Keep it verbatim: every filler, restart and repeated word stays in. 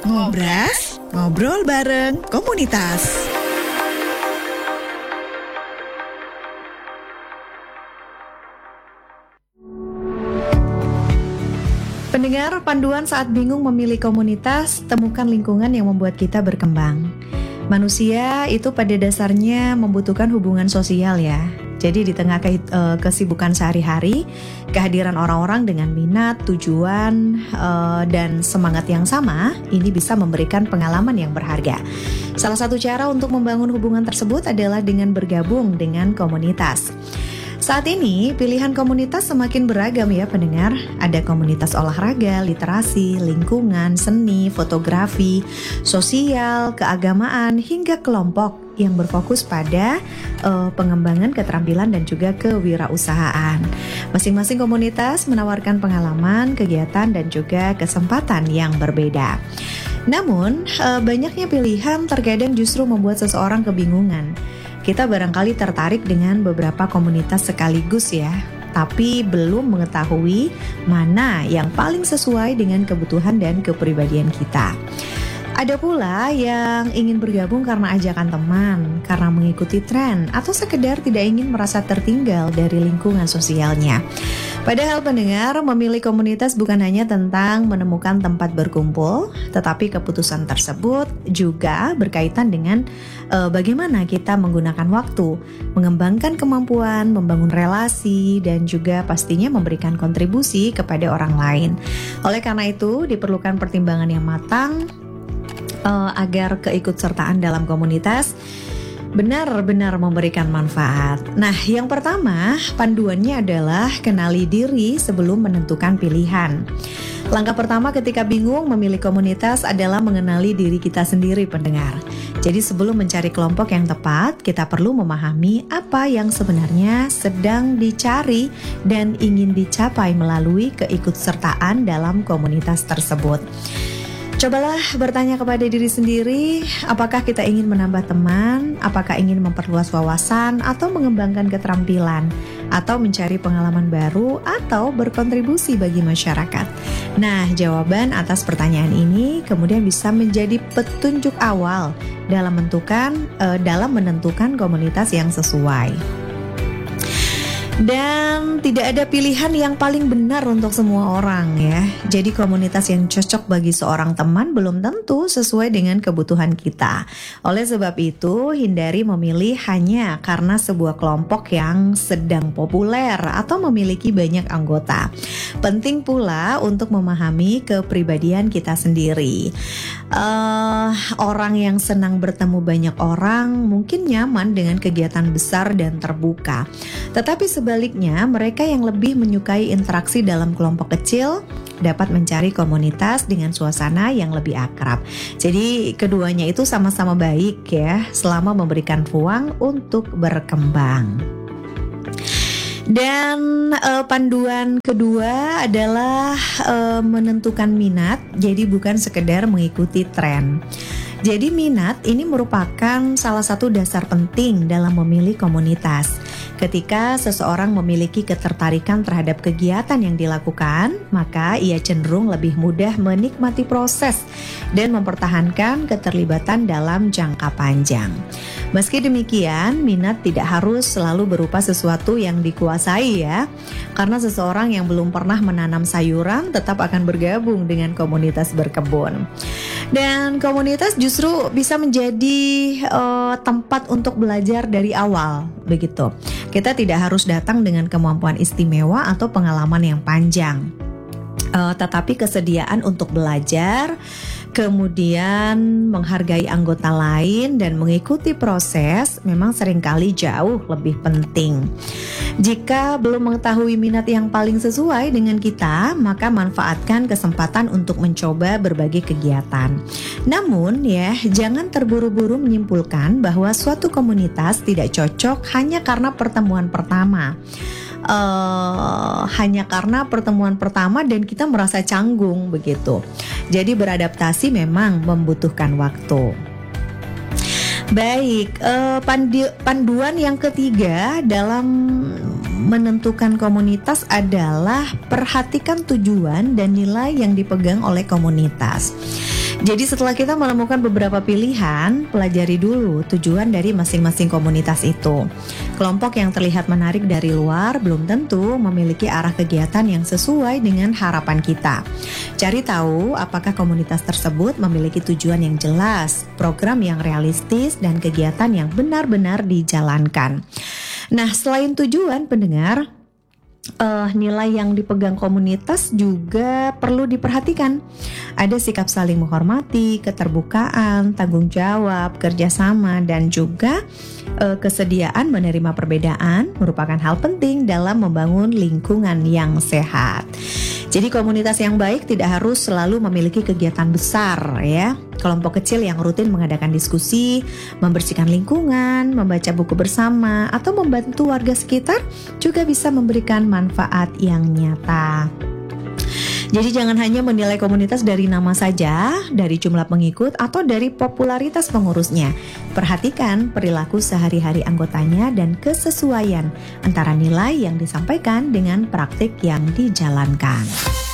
Ngobras, ngobrol bareng komunitas. Pendengar, panduan saat bingung memilih komunitas, temukan lingkungan yang membuat kita berkembang. Manusia itu pada dasarnya membutuhkan hubungan sosial ya. Jadi di tengah ke, uh, kesibukan sehari-hari, kehadiran orang-orang dengan minat, tujuan, uh, dan semangat yang sama, ini bisa memberikan pengalaman yang berharga. Salah satu cara untuk membangun hubungan tersebut adalah dengan bergabung dengan komunitas. Saat ini, pilihan komunitas semakin beragam ya pendengar. Ada komunitas olahraga, literasi, lingkungan, seni, fotografi, sosial, keagamaan, hingga kelompok yang berfokus pada uh, pengembangan keterampilan dan juga kewirausahaan. Masing-masing komunitas menawarkan pengalaman, kegiatan, dan juga kesempatan yang berbeda. Namun, uh, banyaknya pilihan terkadang justru membuat seseorang kebingungan. Kita barangkali tertarik dengan beberapa komunitas sekaligus ya, tapi belum mengetahui mana yang paling sesuai dengan kebutuhan dan kepribadian kita. Ada pula yang ingin bergabung karena ajakan teman, karena mengikuti tren, atau sekedar tidak ingin merasa tertinggal dari lingkungan sosialnya. Padahal pendengar, memilih komunitas bukan hanya tentang menemukan tempat berkumpul, tetapi keputusan tersebut juga berkaitan dengan e, bagaimana kita menggunakan waktu, mengembangkan kemampuan, membangun relasi, dan juga pastinya memberikan kontribusi kepada orang lain. Oleh karena itu, diperlukan pertimbangan yang matang, Uh, agar keikutsertaan dalam komunitas benar-benar memberikan manfaat. Nah, yang pertama, panduannya adalah kenali diri sebelum menentukan pilihan. Langkah pertama ketika bingung memilih komunitas adalah mengenali diri kita sendiri, pendengar. Jadi sebelum mencari kelompok yang tepat, kita perlu memahami apa yang sebenarnya sedang dicari dan ingin dicapai melalui keikutsertaan dalam komunitas tersebut. Cobalah bertanya kepada diri sendiri, apakah kita ingin menambah teman, apakah ingin memperluas wawasan, atau mengembangkan keterampilan, atau mencari pengalaman baru, atau berkontribusi bagi masyarakat. Nah, jawaban atas pertanyaan ini kemudian bisa menjadi petunjuk awal dalam menentukan, eh, dalam menentukan komunitas yang sesuai. Dan tidak ada pilihan yang paling benar untuk semua orang ya. Jadi komunitas yang cocok bagi seorang teman belum tentu sesuai dengan kebutuhan kita. Oleh sebab itu, hindari memilih hanya karena sebuah kelompok yang sedang populer atau memiliki banyak anggota. Penting pula untuk memahami kepribadian kita sendiri. Uh, orang yang senang bertemu banyak orang mungkin nyaman dengan kegiatan besar dan terbuka. Tetapi sebaliknya, mereka yang lebih menyukai interaksi dalam kelompok kecil dapat mencari komunitas dengan suasana yang lebih akrab. Jadi keduanya itu sama-sama baik ya, selama memberikan ruang untuk berkembang. Dan uh, panduan kedua adalah uh, menentukan minat, jadi bukan sekedar mengikuti tren. Jadi minat ini merupakan salah satu dasar penting dalam memilih komunitas. Ketika seseorang memiliki ketertarikan terhadap kegiatan yang dilakukan, maka ia cenderung lebih mudah menikmati proses dan mempertahankan keterlibatan dalam jangka panjang. Meski demikian, minat tidak harus selalu berupa sesuatu yang dikuasai ya. Karena seseorang yang belum pernah menanam sayuran tetap akan bergabung dengan komunitas berkebun. Dan komunitas justru bisa menjadi uh, tempat untuk belajar dari awal, begitu. Kita tidak harus datang dengan kemampuan istimewa atau pengalaman yang panjang, uh, tetapi kesediaan untuk belajar, kemudian menghargai anggota lain dan mengikuti proses memang seringkali jauh lebih penting. Jika belum mengetahui minat yang paling sesuai dengan kita, maka manfaatkan kesempatan untuk mencoba berbagai kegiatan. Namun ya, jangan terburu-buru menyimpulkan bahwa suatu komunitas tidak cocok hanya karena pertemuan pertama. Uh, hanya karena pertemuan pertama dan kita merasa canggung begitu. Jadi beradaptasi memang membutuhkan waktu. Baik, uh, pandi- panduan yang ketiga dalam menentukan komunitas adalah perhatikan tujuan dan nilai yang dipegang oleh komunitas. Jadi setelah kita menemukan beberapa pilihan, pelajari dulu tujuan dari masing-masing komunitas itu. Kelompok yang terlihat menarik dari luar belum tentu memiliki arah kegiatan yang sesuai dengan harapan kita. Cari tahu apakah komunitas tersebut memiliki tujuan yang jelas, program yang realistis, dan kegiatan yang benar-benar dijalankan. Nah, selain tujuan, pendengar, Uh, nilai yang dipegang komunitas juga perlu diperhatikan. Ada sikap saling menghormati, keterbukaan, tanggung jawab, kerjasama, dan juga uh, kesediaan menerima perbedaan merupakan hal penting dalam membangun lingkungan yang sehat. Jadi komunitas yang baik tidak harus selalu memiliki kegiatan besar ya. Kelompok kecil yang rutin mengadakan diskusi, membersihkan lingkungan, membaca buku bersama, atau membantu warga sekitar juga bisa memberikan manfaat yang nyata. Jadi jangan hanya menilai komunitas dari nama saja, dari jumlah pengikut, atau dari popularitas pengurusnya. Perhatikan perilaku sehari-hari anggotanya dan kesesuaian antara nilai yang disampaikan dengan praktik yang dijalankan.